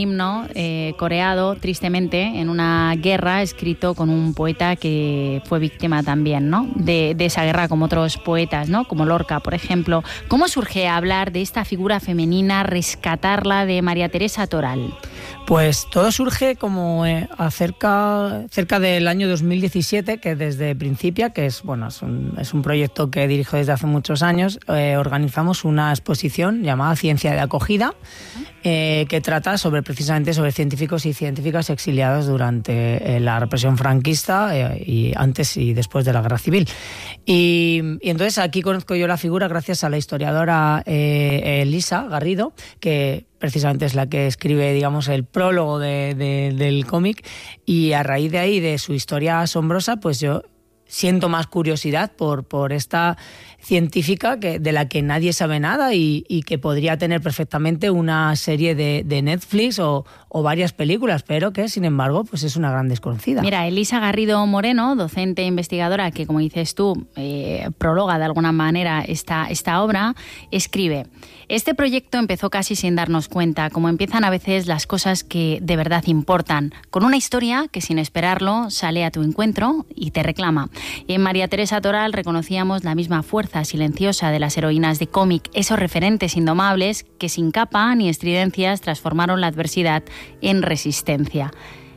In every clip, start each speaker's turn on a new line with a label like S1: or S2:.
S1: himno coreado tristemente en una guerra, escrito con un poeta que fue víctima también, ¿no?, de esa guerra, como otros poetas, ¿no?, como Lorca, por ejemplo. ¿Cómo surge hablar de esta figura femenina, rescatarla, de María Teresa Toral?
S2: Pues todo surge como cerca del año 2017, que desde Principia, que es un proyecto que dirijo desde hace muchos años, organizamos una exposición llamada Ciencia de Acogida, que trata precisamente sobre científicos y científicas exiliados durante la represión franquista y antes y después de la Guerra Civil. Y entonces aquí conozco yo la figura gracias a la historiadora Elisa Garrido, que precisamente es la que escribe, digamos, el prólogo del cómic, y a raíz de ahí, de su historia asombrosa, pues yo siento más curiosidad por esta científica de la que nadie sabe nada y que podría tener perfectamente una serie de Netflix o varias películas, pero que, sin embargo, pues es una gran desconocida.
S1: Mira, Elisa Garrido Moreno, docente e investigadora que, como dices tú, prologa de alguna manera esta obra, escribe: este proyecto empezó casi sin darnos cuenta, como empiezan a veces las cosas que de verdad importan, con una historia que sin esperarlo sale a tu encuentro y te reclama. Y en María Teresa Toral reconocíamos la misma fuerza silenciosa de las heroínas de cómic, esos referentes indomables que sin capa ni estridencias transformaron la adversidad en resistencia.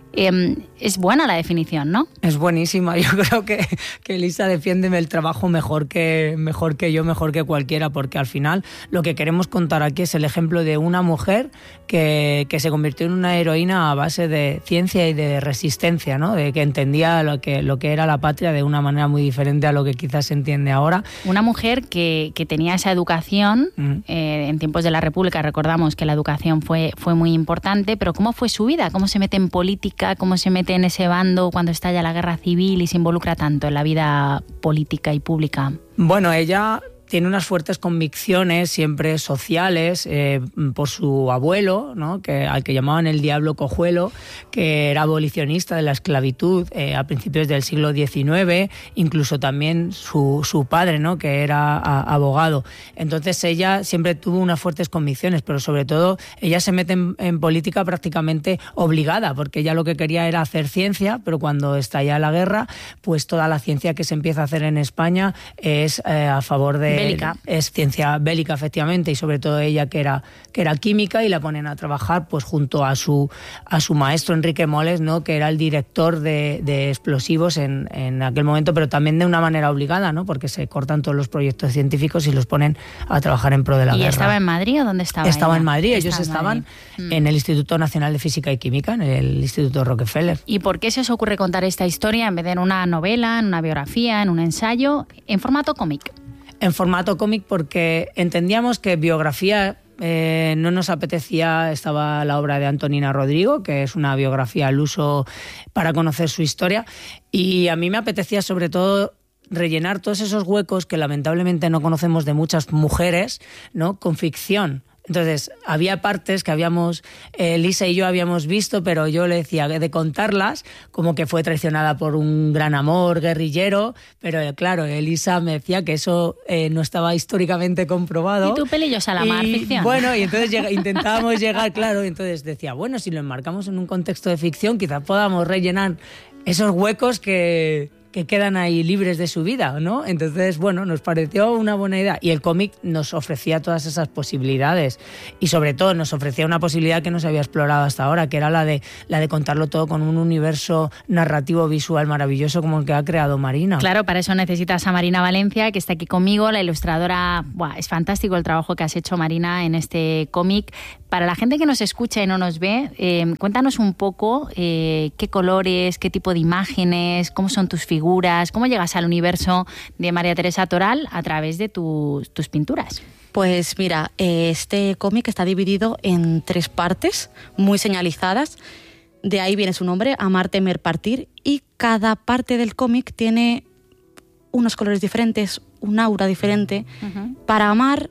S1: Es buena la definición, ¿no?
S2: Es buenísima. Yo creo que Elisa defiende el trabajo mejor que yo, mejor que cualquiera, porque al final lo que queremos contar aquí es el ejemplo de una mujer que se convirtió en una heroína a base de ciencia y de resistencia, ¿no? De que entendía lo que era la patria de una manera muy diferente a lo que quizás se entiende ahora.
S1: Una mujer que tenía esa educación en tiempos de la República. Recordamos que la educación fue muy importante, pero ¿cómo fue su vida? ¿Cómo se mete en política? ¿Cómo se mete en ese bando cuando estalla la guerra civil y se involucra tanto en la vida política y pública?
S2: Bueno, ella tiene unas fuertes convicciones siempre sociales por su abuelo, ¿no?, al que llamaban el Diablo Cojuelo, que era abolicionista de la esclavitud a principios del siglo XIX, incluso también su padre, ¿no?, que era abogado. Entonces ella siempre tuvo unas fuertes convicciones, pero sobre todo ella se mete en política prácticamente obligada, porque ella lo que quería era hacer ciencia, pero cuando estalla la guerra, pues toda la ciencia que se empieza a hacer en España es a favor de
S1: bélica.
S2: Es ciencia bélica, efectivamente, y sobre todo ella que era química, y la ponen a trabajar pues junto a su maestro Enrique Moles, ¿no?, que era el director de explosivos en aquel momento, pero también de una manera obligada, ¿no?, porque se cortan todos los proyectos científicos y los ponen a trabajar en pro de la guerra.
S1: ¿Y estaba en Madrid o dónde estaba?
S2: Estaba
S1: ella?
S2: En Madrid, ellos estaban en el Instituto Nacional de Física y Química, en el Instituto Rockefeller.
S1: ¿Y por qué se os ocurre contar esta historia en vez de en una novela, en una biografía, en un ensayo, en formato cómic?
S2: En formato cómic porque entendíamos que biografía no nos apetecía. Estaba la obra de Antonina Rodrigo, que es una biografía al uso para conocer su historia, y a mí me apetecía sobre todo rellenar todos esos huecos que lamentablemente no conocemos de muchas mujeres, ¿no?, con ficción. Entonces, había partes que Elisa y yo habíamos visto, pero yo le decía de contarlas, como que fue traicionada por un gran amor guerrillero, pero claro, Elisa me decía que eso no estaba históricamente comprobado.
S1: Y tú, pelillos a la mar, ficción.
S2: Bueno, y entonces intentábamos llegar, claro, y entonces decía, bueno, si lo enmarcamos en un contexto de ficción, quizás podamos rellenar esos huecos que quedan ahí libres de su vida, ¿no? Entonces, bueno, nos pareció una buena idea, y el cómic nos ofrecía todas esas posibilidades, y sobre todo nos ofrecía una posibilidad que no se había explorado hasta ahora, que era la de contarlo todo con un universo narrativo visual maravilloso como el que ha creado Marina.
S1: Claro, para eso necesitas a Marina Valencia, que está aquí conmigo, la ilustradora. Es fantástico el trabajo que has hecho, Marina, en este cómic. Para la gente que nos escucha y no nos ve, cuéntanos un poco qué colores, qué tipo de imágenes, cómo son tus figuras, cómo llegas al universo de María Teresa Toral a través de tus pinturas.
S3: Pues mira, este cómic está dividido en 3 partes muy señalizadas. De ahí viene su nombre, Amar, Temer, Partir, y cada parte del cómic tiene unos colores diferentes, un aura diferente. Uh-huh. Para Amar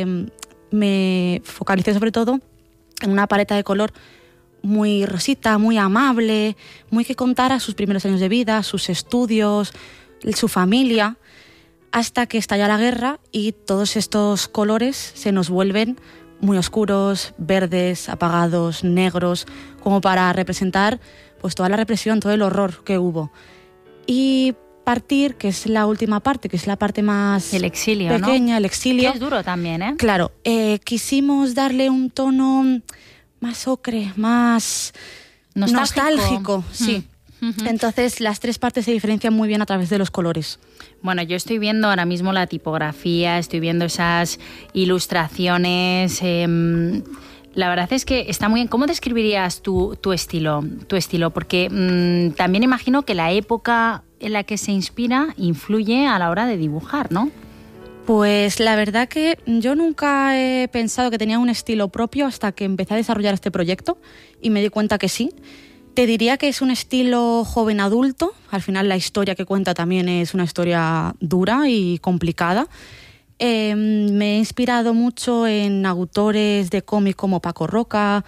S3: me focalicé sobre todo en una paleta de color muy rosita, muy amable, muy que contara sus primeros años de vida, sus estudios, su familia, hasta que estalla la guerra y todos estos colores se nos vuelven muy oscuros, verdes, apagados, negros, como para representar pues toda la represión, todo el horror que hubo. Y Partir, que es la última parte, que es la parte más
S1: el exilio,
S3: pequeña, ¿no? El exilio.
S1: Que es duro también, ¿eh?
S3: Claro, quisimos darle un tono más ocre, más nostálgico, sí. Entonces las tres partes se diferencian muy bien a través de los colores.
S1: Bueno, yo estoy viendo ahora mismo la tipografía, estoy viendo esas ilustraciones. La verdad es que está muy bien. ¿Cómo describirías tu estilo? Porque también imagino que la época en la que se inspira influye a la hora de dibujar, ¿no?
S3: Pues la verdad que yo nunca he pensado que tenía un estilo propio hasta que empecé a desarrollar este proyecto y me di cuenta que sí. Te diría que es un estilo joven adulto. Al final la historia que cuenta también es una historia dura y complicada. Me he inspirado mucho en autores de cómic como Paco Roca,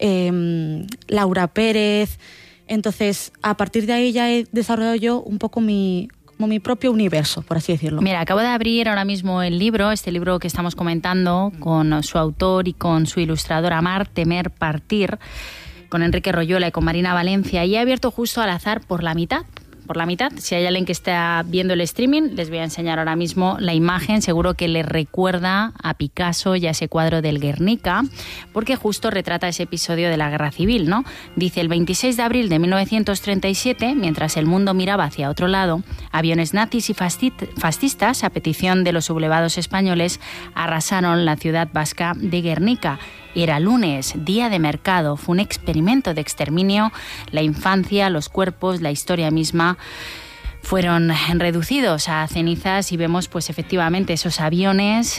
S3: Laura Pérez. Entonces, a partir de ahí ya he desarrollado yo un poco mi propio universo, por así decirlo.
S1: Mira, acabo de abrir ahora mismo el libro, este libro que estamos comentando, con su autor y con su ilustrador Amar, Temer, Partir, con Enrique Royola y con Marina Valencia, y he abierto justo al azar por la mitad. Si hay alguien que está viendo el streaming, les voy a enseñar ahora mismo la imagen. Seguro que les recuerda a Picasso y a ese cuadro del Guernica, porque justo retrata ese episodio de la Guerra Civil, ¿no? Dice: el 26 de abril de 1937, mientras el mundo miraba hacia otro lado, aviones nazis y fascistas, a petición de los sublevados españoles, arrasaron la ciudad vasca de Guernica. Era lunes, día de mercado, fue un experimento de exterminio. La infancia, los cuerpos, la historia misma fueron reducidos a cenizas y vemos pues efectivamente esos aviones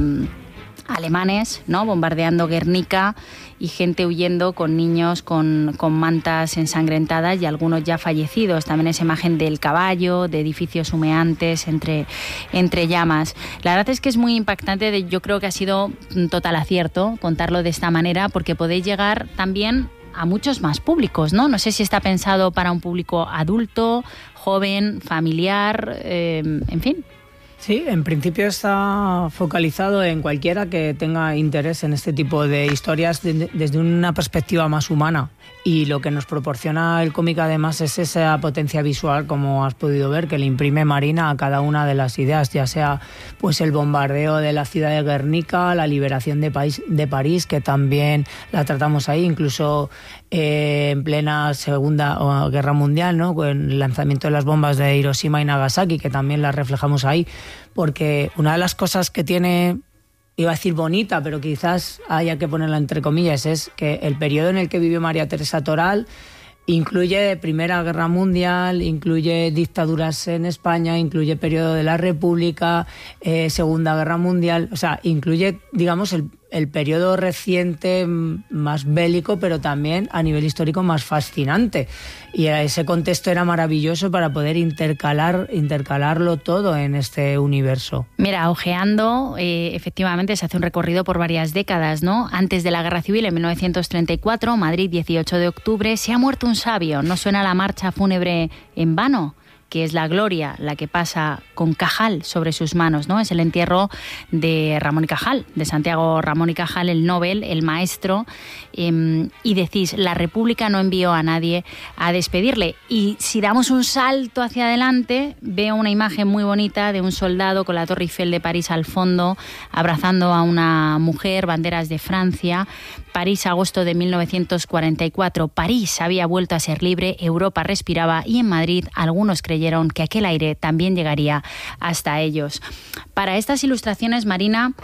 S1: alemanes, ¿no?, bombardeando Guernica y gente huyendo con niños con mantas ensangrentadas y algunos ya fallecidos. También esa imagen del caballo, de edificios humeantes entre llamas. La verdad es que es muy impactante. Yo creo que ha sido un total acierto contarlo de esta manera, porque podéis llegar también a muchos más públicos, ¿no? No sé si está pensado para un público adulto, joven, familiar, en fin.
S2: Sí, en principio está focalizado en cualquiera que tenga interés en este tipo de historias desde una perspectiva más humana. Y lo que nos proporciona el cómic además es esa potencia visual, como has podido ver, que le imprime Marina a cada una de las ideas, ya sea pues el bombardeo de la ciudad de Guernica, la liberación de París, que también la tratamos ahí, incluso en plena Segunda Guerra Mundial, ¿no?, con el lanzamiento de las bombas de Hiroshima y Nagasaki, que también las reflejamos ahí, porque una de las cosas que tiene, iba a decir bonita, pero quizás haya que ponerla entre comillas, es que el periodo en el que vivió María Teresa Toral incluye Primera Guerra Mundial, incluye dictaduras en España, incluye periodo de la República, Segunda Guerra Mundial, o sea, incluye, digamos, el periodo reciente más bélico, pero también a nivel histórico más fascinante. Y ese contexto era maravilloso para poder intercalarlo todo en este universo.
S1: Mira, ojeando, efectivamente se hace un recorrido por varias décadas, ¿no? Antes de la Guerra Civil, en 1934, Madrid, 18 de octubre, se ha muerto un sabio. ¿No suena la marcha fúnebre en vano?, que es la gloria la que pasa con Cajal sobre sus manos, ¿no? Es el entierro de Ramón y Cajal, de Santiago Ramón y Cajal, el Nobel, el maestro, y decís, la República no envió a nadie a despedirle. Y si damos un salto hacia adelante, veo una imagen muy bonita de un soldado con la Torre Eiffel de París al fondo, abrazando a una mujer, banderas de Francia. París, agosto de 1944. París había vuelto a ser libre, Europa respiraba y en Madrid algunos creyeron que aquel aire también llegaría hasta ellos. Para estas ilustraciones, Marina,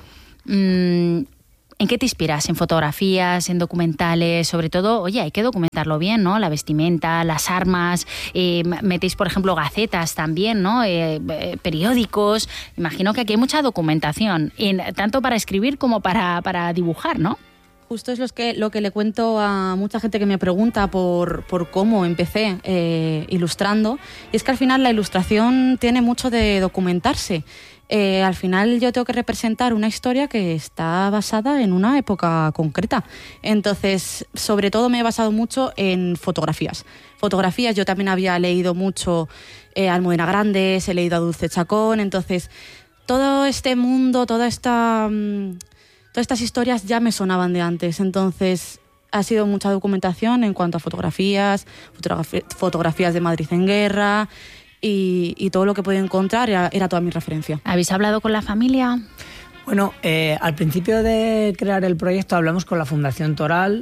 S1: ¿en qué te inspiras? ¿En fotografías, en documentales? Sobre todo, oye, hay que documentarlo bien, ¿no? La vestimenta, las armas, metéis, por ejemplo, gacetas también, ¿no? Periódicos. Imagino que aquí hay mucha documentación, tanto para escribir como para dibujar, ¿no?
S3: Justo es lo que le cuento a mucha gente que me pregunta por cómo empecé ilustrando. Y es que al final la ilustración tiene mucho de documentarse. Al final yo tengo que representar una historia que está basada en una época concreta. Entonces, sobre todo me he basado mucho en fotografías. Fotografías, yo también había leído mucho a Almudena Grandes, he leído a Dulce Chacón. Entonces, todo este mundo, toda esta Todas estas historias ya me sonaban de antes, entonces ha sido mucha documentación en cuanto a fotografías de Madrid en guerra y todo lo que podía encontrar era toda mi referencia.
S1: ¿Habéis hablado con la familia?
S2: Bueno, al principio de crear el proyecto hablamos con la Fundación Toral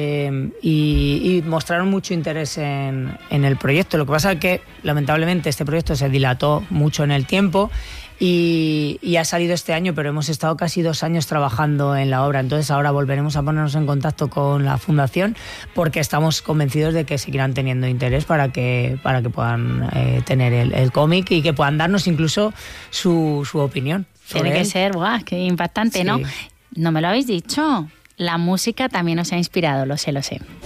S2: y mostraron mucho interés en el proyecto. Lo que pasa es que, lamentablemente, este proyecto se dilató mucho en el tiempo y ha salido este año, pero hemos estado casi 2 años trabajando en la obra. Entonces ahora volveremos a ponernos en contacto con la Fundación porque estamos convencidos de que seguirán teniendo interés para que puedan tener el cómic y que puedan darnos incluso su opinión.
S1: Tiene que ser, ¡guau! ¡Qué impactante!, sí. ¿No? No me lo habéis dicho. La música también os ha inspirado, lo sé.